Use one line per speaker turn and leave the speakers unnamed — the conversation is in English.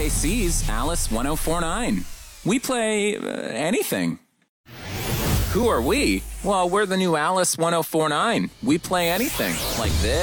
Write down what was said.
KC's Alice 1049. We play anything. Who are we? Well, we're the new Alice 1049. We play anything. Like this.